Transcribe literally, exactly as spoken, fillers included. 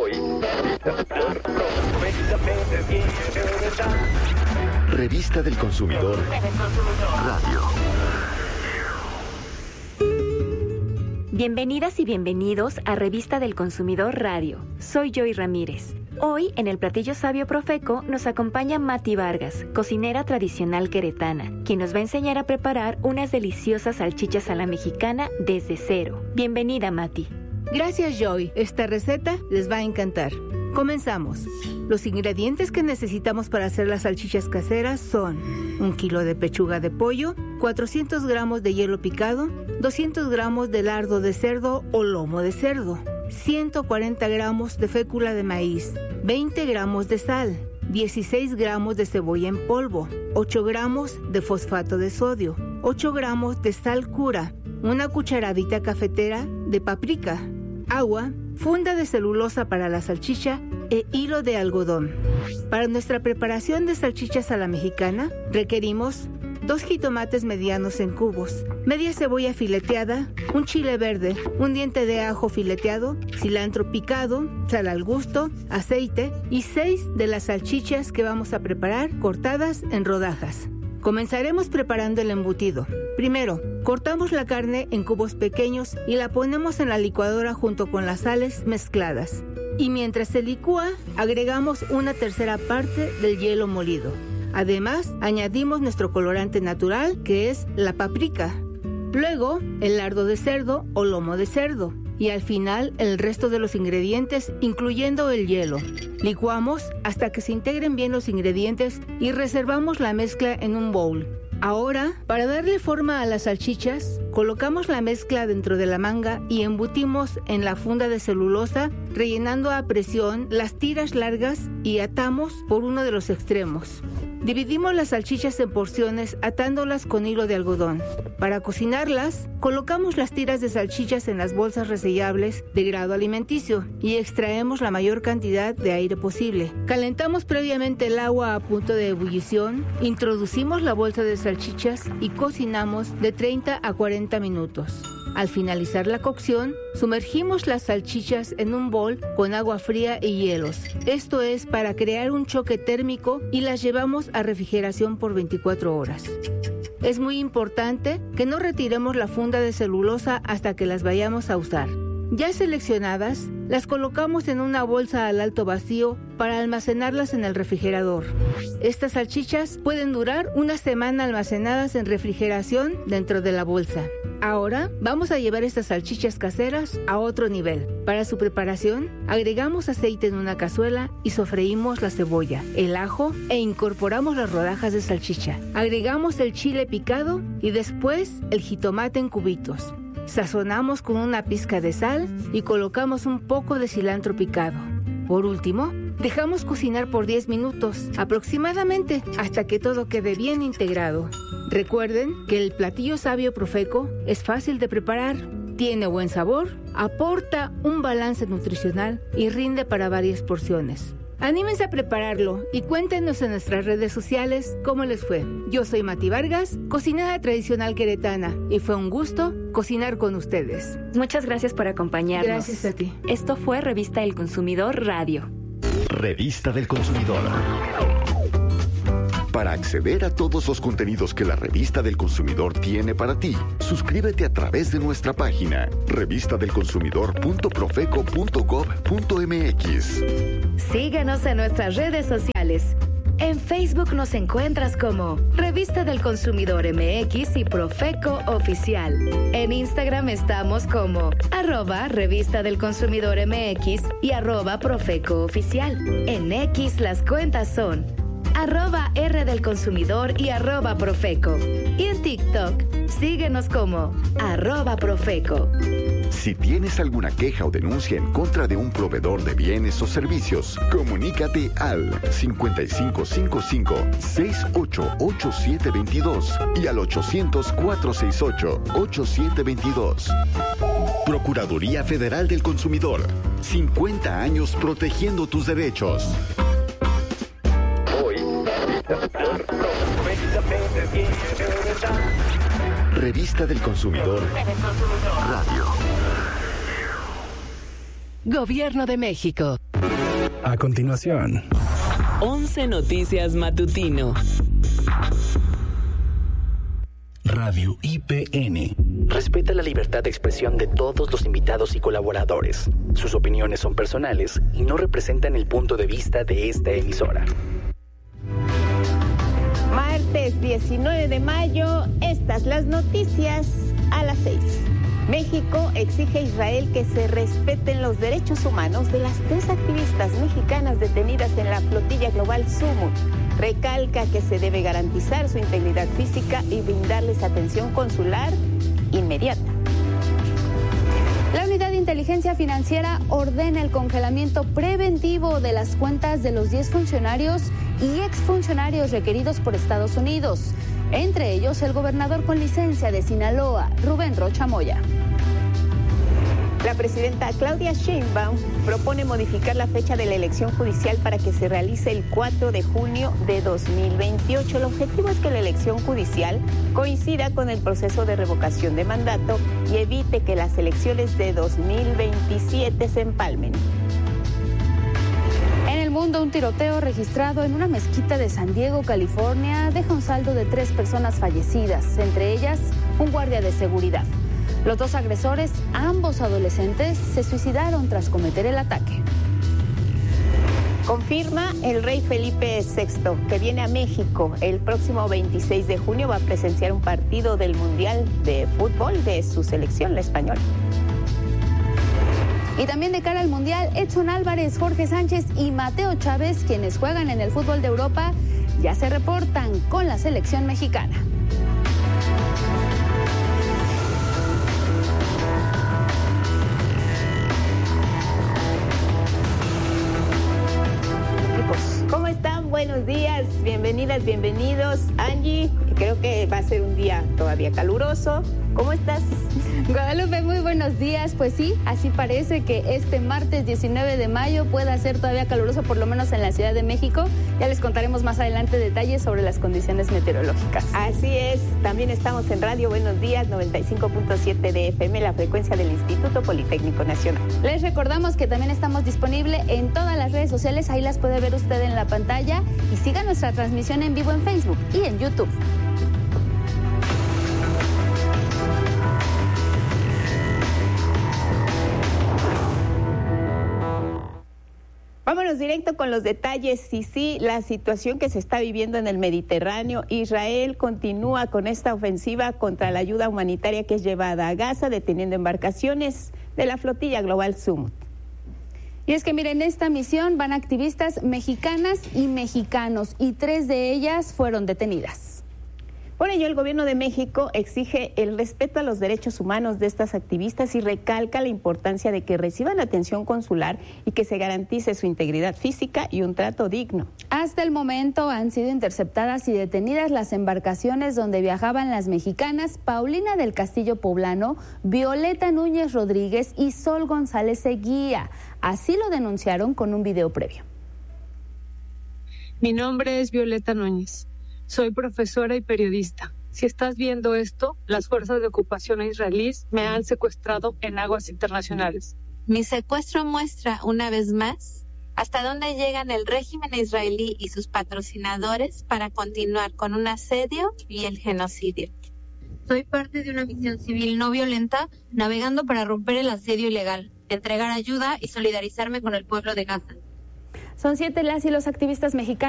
Revista del Consumidor Radio. Bienvenidas y bienvenidos a Revista del Consumidor Radio. Soy Joy Ramírez. Hoy, en el Platillo Sabio Profeco, nos acompaña Mati Vargas, cocinera tradicional queretana, quien nos va a enseñar a preparar unas deliciosas salchichas a la mexicana desde cero. Bienvenida, Mati. Gracias, Joy. Esta receta les va a encantar. Comenzamos. Los ingredientes que necesitamos para hacer las salchichas caseras son un kilo de pechuga de pollo, cuatrocientos gramos de hielo picado, doscientos gramos de lardo de cerdo o lomo de cerdo, ciento cuarenta gramos de fécula de maíz, veinte gramos de sal, dieciséis gramos de cebolla en polvo, ocho gramos de fosfato de sodio, ocho gramos de sal cura, una cucharadita cafetera de paprika, agua, funda de celulosa para la salchicha e hilo de algodón. Para nuestra preparación de salchichas a la mexicana, requerimos dos jitomates medianos en cubos, media cebolla fileteada, un chile verde, un diente de ajo fileteado, cilantro picado, sal al gusto, aceite y seis de las salchichas que vamos a preparar cortadas en rodajas. Comenzaremos preparando el embutido. Primero, cortamos la carne en cubos pequeños y la ponemos en la licuadora junto con las sales mezcladas. Y mientras se licúa, agregamos una tercera parte del hielo molido. Además, añadimos nuestro colorante natural, que es la paprika. Luego, el lardo de cerdo o lomo de cerdo. Y al final, el resto de los ingredientes, incluyendo el hielo. Licuamos hasta que se integren bien los ingredientes y reservamos la mezcla en un bowl. Ahora, para darle forma a las salchichas, colocamos la mezcla dentro de la manga y embutimos en la funda de celulosa, rellenando a presión las tiras largas y atamos por uno de los extremos. Dividimos las salchichas en porciones atándolas con hilo de algodón. Para cocinarlas, colocamos las tiras de salchichas en las bolsas resellables de grado alimenticio y extraemos la mayor cantidad de aire posible. Calentamos previamente el agua a punto de ebullición, introducimos la bolsa de salchichas y cocinamos de treinta a cuarenta minutos. Al finalizar la cocción, sumergimos las salchichas en un bol con agua fría y hielos. Esto es para crear un choque térmico y las llevamos a refrigeración por veinticuatro horas. Es muy importante que no retiremos la funda de celulosa hasta que las vayamos a usar. Ya seleccionadas, las colocamos en una bolsa al alto vacío para almacenarlas en el refrigerador. Estas salchichas pueden durar una semana almacenadas en refrigeración dentro de la bolsa. Ahora vamos a llevar estas salchichas caseras a otro nivel. Para su preparación, agregamos aceite en una cazuela y sofreímos la cebolla, el ajo e incorporamos las rodajas de salchicha. Agregamos el chile picado y después el jitomate en cubitos. Sazonamos con una pizca de sal y colocamos un poco de cilantro picado. Por último, dejamos cocinar por diez minutos aproximadamente hasta que todo quede bien integrado. Recuerden que el platillo sabio Profeco es fácil de preparar, tiene buen sabor, aporta un balance nutricional y rinde para varias porciones. Anímense a prepararlo y cuéntenos en nuestras redes sociales cómo les fue. Yo soy Mati Vargas, cocinera tradicional queretana, y fue un gusto cocinar con ustedes. Muchas gracias por acompañarnos. Gracias a ti. Esto fue Revista del Consumidor Radio. Revista del Consumidor. Para acceder a todos los contenidos que la Revista del Consumidor tiene para ti, suscríbete a través de nuestra página revista del consumidor punto profeco punto gob punto mx. Síguenos en nuestras redes sociales. En Facebook nos encuentras como Revista del Consumidor M X y Profeco Oficial. En Instagram estamos como arroba Revista del Consumidor M X y arroba Profeco Oficial. En X las cuentas son arroba R del Consumidor y arroba Profeco. Y en TikTok, síguenos como arroba Profeco. Si tienes alguna queja o denuncia en contra de un proveedor de bienes o servicios, comunícate al cincuenta y cinco cincuenta y cinco, sesenta y ocho, ochenta y siete veintidós y al ochocientos, cuatrocientos sesenta y ocho, ochenta y siete veintidós. Procuraduría Federal del Consumidor. cincuenta años protegiendo tus derechos. Revista del Consumidor Radio. Gobierno de México. A continuación, once Noticias Matutino. Radio I P N. Respeta la libertad de expresión de todos los invitados y colaboradores. Sus opiniones son personales y no representan el punto de vista de esta emisora. Martes diecinueve de mayo, estas las noticias a las seis. México exige a Israel que se respeten los derechos humanos de las tres activistas mexicanas detenidas en la flotilla global Zumut. Recalca que se debe garantizar su integridad física y brindarles atención consular inmediata. La Unidad de Inteligencia Financiera ordena el congelamiento preventivo de las cuentas de los diez funcionarios y exfuncionarios requeridos por Estados Unidos, entre ellos el gobernador con licencia de Sinaloa, Rubén Rocha Moya. La presidenta Claudia Sheinbaum propone modificar la fecha de la elección judicial para que se realice el cuatro de junio de dos mil veintiocho. El objetivo es que la elección judicial coincida con el proceso de revocación de mandato y evite que las elecciones de dos mil veintisiete se empalmen. En el mundo, un tiroteo registrado en una mezquita de San Diego, California, deja un saldo de tres personas fallecidas, entre ellas un guardia de seguridad. Los dos agresores, ambos adolescentes, se suicidaron tras cometer el ataque. Confirma el rey Felipe sexto que viene a México. El próximo veintiséis de junio va a presenciar un partido del Mundial de Fútbol de su selección, la española. Y también de cara al Mundial, Edson Álvarez, Jorge Sánchez y Mateo Chávez, quienes juegan en el fútbol de Europa, ya se reportan con la selección mexicana. ¿Cómo están? Buenos días, bienvenidas, bienvenidos. Angie, creo que va a ser un día todavía caluroso. ¿Cómo estás? Guadalupe, muy buenos días. Pues sí, así parece que este martes diecinueve de mayo pueda ser todavía caluroso, por lo menos en la Ciudad de México. Ya les contaremos más adelante detalles sobre las condiciones meteorológicas. Así es, también estamos en Radio Buenos Días, noventa y cinco punto siete de F M, la frecuencia del Instituto Politécnico Nacional. Les recordamos que también estamos disponibles en todas las redes sociales, ahí las puede ver usted en la pantalla, y siga nuestra transmisión en vivo en Facebook y en YouTube. Vámonos directo con los detalles. Y sí, la situación que se está viviendo en el Mediterráneo. Israel continúa con esta ofensiva contra la ayuda humanitaria que es llevada a Gaza, deteniendo embarcaciones de la flotilla global Zumut. Y es que miren, en esta misión van activistas mexicanas y mexicanos, y tres de ellas fueron detenidas. Por ello, el gobierno de México exige el respeto a los derechos humanos de estas activistas y recalca la importancia de que reciban atención consular y que se garantice su integridad física y un trato digno. Hasta el momento han sido interceptadas y detenidas las embarcaciones donde viajaban las mexicanas Paulina del Castillo Poblano, Violeta Núñez Rodríguez y Sol González Eguía. Así lo denunciaron con un video previo. Mi nombre es Violeta Núñez. Soy profesora y periodista. Si estás viendo esto, las fuerzas de ocupación israelíes me han secuestrado en aguas internacionales. Mi secuestro muestra, una vez más, hasta dónde llegan el régimen israelí y sus patrocinadores para continuar con un asedio y el genocidio. Soy parte de una misión civil no violenta, navegando para romper el asedio ilegal, entregar ayuda y solidarizarme con el pueblo de Gaza. Son siete las y los activistas mexicanos